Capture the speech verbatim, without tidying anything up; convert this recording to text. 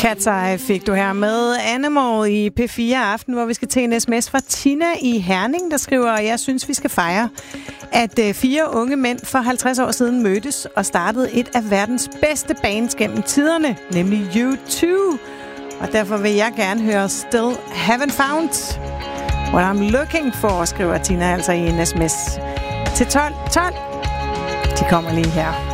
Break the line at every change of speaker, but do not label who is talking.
Cat's Eye fik du her med Animal i P fire Aften, hvor vi skal til en sms fra Tina i Herning, der skriver, jeg synes, vi skal fejre, at fire unge mænd for halvtreds år siden mødtes og startede et af verdens bedste bands gennem tiderne, nemlig U to. Og derfor vil jeg gerne høre Still Haven't Found What I'm Looking For, skriver Tina altså i en sms til tolv tolv. De kommer lige her.